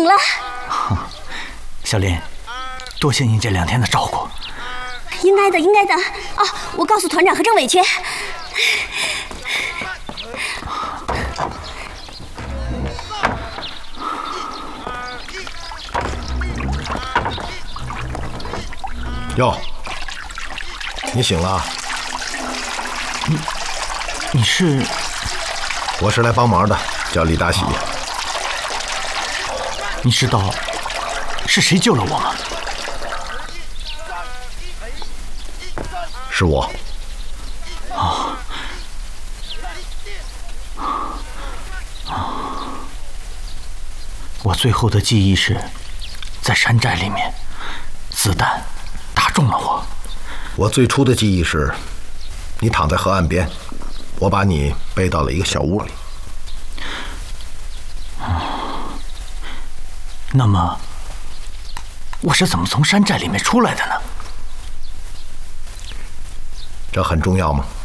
醒了。 小林，多谢您这2天的照顾。 应该的，应该的。哦，我告诉团长和政委去。 哟，你醒了啊？ 你是？ 我是来帮忙的，叫李大喜。 你知道是谁救了我吗？ 是我。 我最后的记忆是，在山寨里面，子弹打中了我。 我最初的记忆是，你躺在河岸边，我把你背到了一个小屋里。 那么，我是怎么从山寨里面出来的呢？ 这很重要吗？